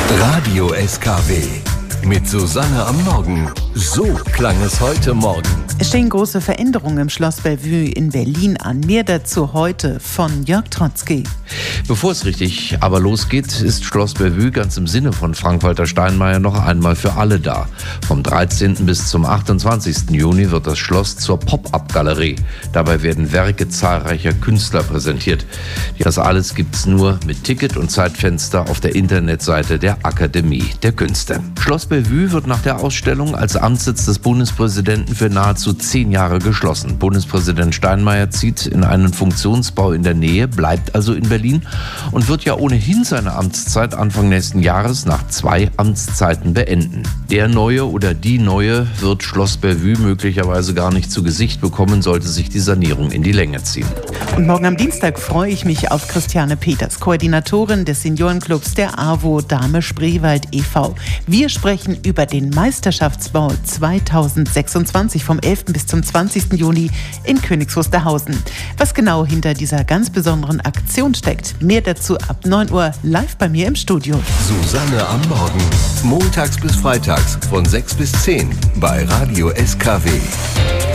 Radio SKW mit Susanne am Morgen. So klang es heute Morgen. Es stehen große Veränderungen im Schloss Bellevue in Berlin an. Mehr dazu heute von Jörg Trotzki. Bevor es richtig aber losgeht, ist Schloss Bellevue ganz im Sinne von Frank-Walter Steinmeier noch einmal für alle da. Vom 13. bis zum 28. Juni wird das Schloss zur Pop-up-Galerie. Dabei werden Werke zahlreicher Künstler präsentiert. Das alles gibt's nur mit Ticket und Zeitfenster auf der Internetseite der Akademie der Künste. Schloss Bellevue wird nach der Ausstellung als Amtssitz des Bundespräsidenten für nahezu 10 Jahre geschlossen. Bundespräsident Steinmeier zieht in einen Funktionsbau in der Nähe, bleibt also in Berlin und wird ja ohnehin seine Amtszeit Anfang nächsten Jahres nach 2 Amtszeiten beenden. Der Neue oder die Neue wird Schloss Bellevue möglicherweise gar nicht zu Gesicht bekommen, sollte sich die Sanierung in die Länge ziehen. Und morgen am Dienstag freue ich mich auf Christiane Peters, Koordinatorin des Seniorenclubs der AWO Dahme Spreewald e.V. Wir sprechen über den Meisterschaftsbau 2026 vom 11. bis zum 20. Juni in Königs Wusterhausen. Was genau hinter dieser ganz besonderen Aktion steckt, mehr dazu ab 9 Uhr live bei mir im Studio. Susanne am Morgen. Montags bis freitags von 6 bis 10 bei Radio SKW.